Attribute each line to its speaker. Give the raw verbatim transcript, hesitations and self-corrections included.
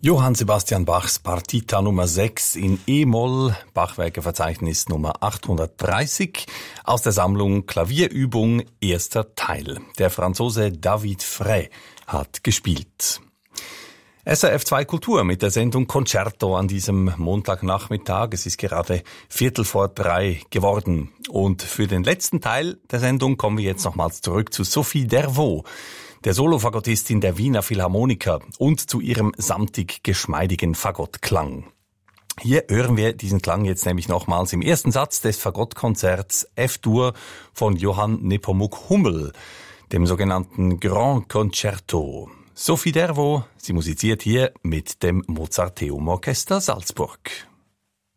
Speaker 1: Johann Sebastian Bachs Partita Nummer sechs in E-Moll, Bachwerkeverzeichnis Nummer achthundertdreißig, aus der Sammlung Klavierübung, erster Teil. Der Franzose David Frey hat gespielt. S R F zwei Kultur mit der Sendung Concerto an diesem Montagnachmittag. Es ist gerade Viertel vor drei geworden. Und für den letzten Teil der Sendung kommen wir jetzt nochmals zurück zu Sophie Dervaux, der Solofagottistin der Wiener Philharmoniker, und zu ihrem samtig geschmeidigen Fagottklang. Hier hören wir diesen Klang jetzt nämlich nochmals im ersten Satz des Fagottkonzerts F-Dur von Johann Nepomuk Hummel, dem sogenannten Grand Concerto. Sophie Dervaux, sie musiziert hier mit dem Mozarteum Orchester Salzburg.